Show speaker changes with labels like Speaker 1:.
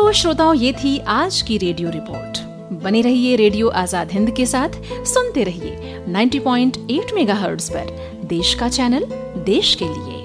Speaker 1: तो श्रोताओं, ये थी आज की रेडियो रिपोर्ट। बने रहिए रेडियो आजाद हिंद के साथ, सुनते रहिए 90.8 मेगाहर्ट्ज पर, देश का चैनल, देश के लिए।